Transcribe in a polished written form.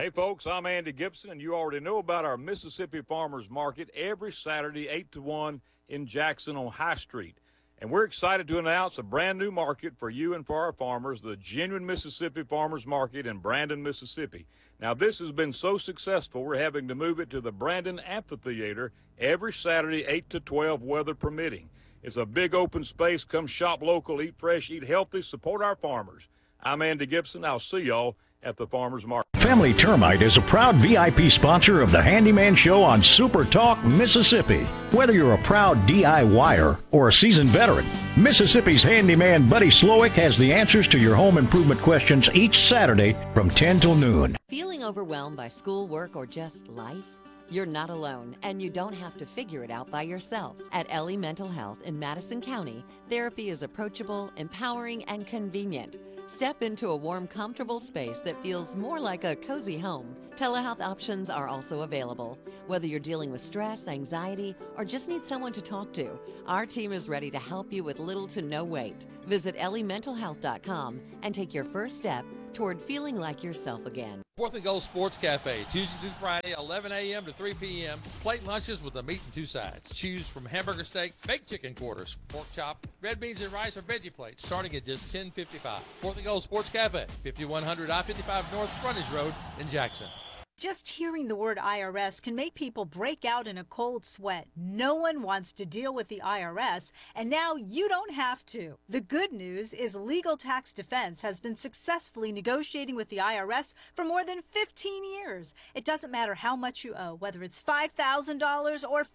Hey folks, I'm Andy Gibson, and you already know about our Mississippi Farmers Market every Saturday, 8 to 1 in Jackson on High Street. And we're excited to announce a brand new market for you and for our farmers, the Genuine Mississippi Farmers Market in Brandon, Mississippi. Now, this has been so successful, we're having to move it to the Brandon Amphitheater every Saturday, 8 to 12, weather permitting. It's a big open space. Come shop local, eat fresh, eat healthy, support our farmers. I'm Andy Gibson. I'll see y'all at the Farmers Market. Family Termite is a proud VIP sponsor of the Handyman Show on Super Talk, Mississippi. Whether you're a proud DIYer or a seasoned veteran, Mississippi's handyman Buddy Slowick has the answers to your home improvement questions each Saturday from 10 till noon. Feeling overwhelmed by school, work, or just life? You're not alone, and you don't have to figure it out by yourself. At Ellie Mental Health in Madison County, therapy is approachable, empowering, and convenient. Step into a warm, comfortable space that feels more like a cozy home. Telehealth options are also available. Whether you're dealing with stress, anxiety, or just need someone to talk to, our team is ready to help you with little to no wait. Visit elliementalhealth.com and take your first step toward feeling like yourself again. Fourth and Goal Sports Cafe, Tuesday through Friday, 11 a.m. to 3 p.m. Plate lunches with a meat and two sides. Choose from hamburger steak, baked chicken quarters, pork chop, red beans and rice, or veggie plates, starting at just $10.55. Fourth and Goal Sports Cafe, 5100 I-55 North Frontage Road in Jackson. Just hearing the word IRS can make people break out in a cold sweat. No one wants to deal with the IRS, and now you don't have to. The good news is Legal Tax Defense has been successfully negotiating with the IRS for more than 15 years. It doesn't matter how much you owe, whether it's $5,000 or